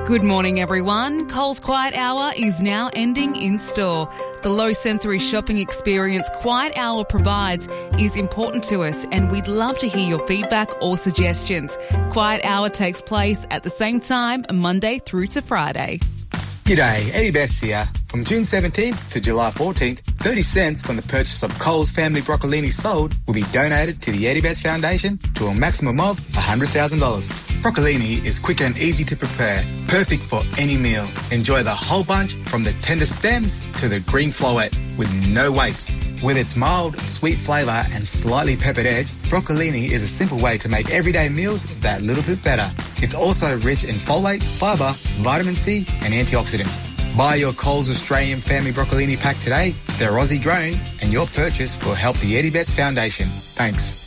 Good morning, everyone. Coles Quiet Hour is now ending in store. The low sensory shopping experience Quiet Hour provides is important to us, and we'd love to hear your feedback or suggestions. Quiet Hour takes place at the same time, Monday through to Friday. G'day, Eddie Betts here. From June 17th to July 14th, 30 cents from the purchase of Coles family broccolini sold will be donated to the Eddie Betts Foundation to a maximum of $100,000. Broccolini is quick and easy to prepare, perfect for any meal. Enjoy the whole bunch from the tender stems to the green florets with no waste. With its mild, sweet flavour and slightly peppered edge, broccolini is a simple way to make everyday meals that little bit better. It's also rich in folate, fibre, vitamin C and antioxidants. Buy your Coles Australian Family Broccolini pack today. They're Aussie grown and your purchase will help the Eddie Betts Foundation. Thanks.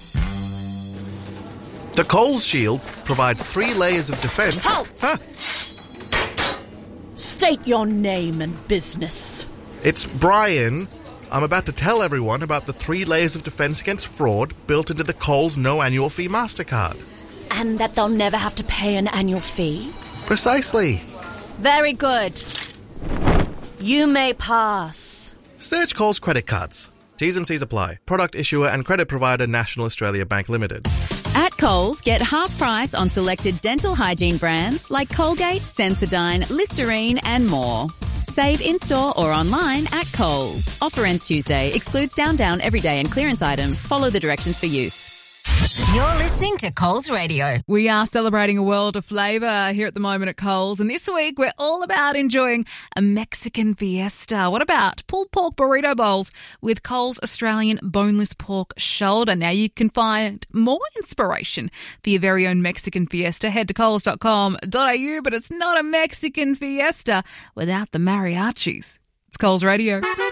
The Coles Shield provides 3 layers of defence. Halt! Huh? State your name and business. It's Brian. I'm about to tell everyone about the 3 layers of defence against fraud built into the Coles no annual fee MasterCard. And that they'll never have to pay an annual fee? Precisely. Very good. You may pass. Search Coles credit cards. T's and C's apply. Product issuer and credit provider National Australia Bank Limited. At Coles, get half price on selected dental hygiene brands like Colgate, Sensodyne, Listerine and more. Save in-store or online at Coles. Offer ends Tuesday. Excludes down, everyday and clearance items. Follow the directions for use. You're listening to Coles Radio. We are celebrating a world of flavour here at the moment at Coles, and this week we're all about enjoying a Mexican fiesta. What about pulled pork burrito bowls with Coles Australian boneless pork shoulder? Now you can find more inspiration for your very own Mexican fiesta. Head to coles.com.au, but it's not a Mexican fiesta without the mariachis. It's Coles Radio.